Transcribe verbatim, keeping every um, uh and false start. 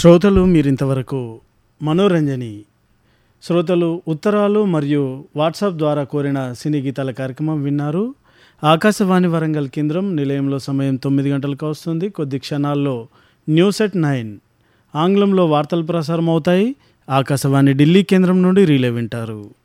శ్రోతలు మీరింతవరకు మనోరంజని శ్రోతలు ఉత్తరాలు మరియు వాట్సాప్ ద్వారా కోరిన సినీ గీతాల కార్యక్రమం విన్నారు. ఆకాశవాణి వరంగల్ కేంద్రం నిలయంలో సమయం తొమ్మిది గంటలకు వస్తుంది. కొద్ది క్షణాల్లో న్యూస్ ఎట్ నైన్ ఆంగ్లంలో వార్తలు ప్రసారం అవుతాయి. ఆకాశవాణి ఢిల్లీ కేంద్రం నుండి రీలే వింటారు.